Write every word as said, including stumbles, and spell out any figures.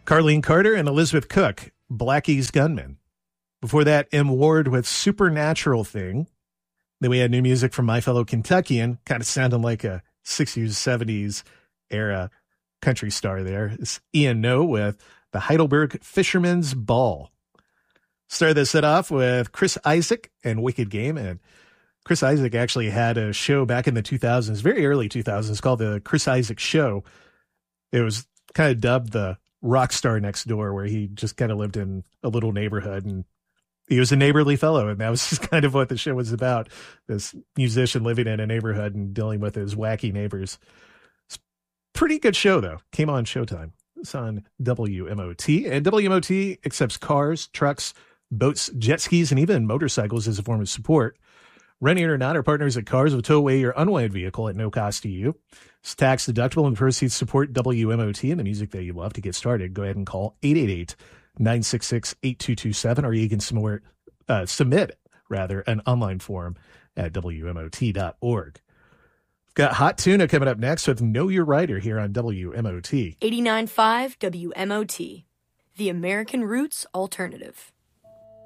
Carlene Carter and Elizabeth Cook, Blackie's Gunman. Before that, M. Ward with Supernatural Thing. Then we had new music from My Fellow Kentuckian, kind of sounding like a sixties, seventies era country star there. It's Ian Noe with the Heidelberg Fisherman's Ball. Started this set off with Chris Isaak and Wicked Game. And Chris Isaak actually had a show back in the two thousands, very early two thousands, called The Chris Isaak Show. It was kind of dubbed the rock star next door, where he just kind of lived in a little neighborhood and he was a neighborly fellow. And that was just kind of what the show was about. This musician living in a neighborhood and dealing with his wacky neighbors. It's a pretty good show, though. Came on Showtime. It's on W M O T. And W M O T accepts cars, trucks, boats, jet skis, and even motorcycles as a form of support. Renting or not, our partners at Cars will tow away your unwanted vehicle at no cost to you. It's tax deductible, and the proceeds support W M O T and the music that you love. To get started, go ahead and call eight eight eight, nine six six, eight two two seven, or you can submit, uh, submit rather, an online form at W M O T dot org. We've got Hot Tuna coming up next with Know Your Rider here on W M O T. eighty-nine point five W M O T, the American Roots Alternative.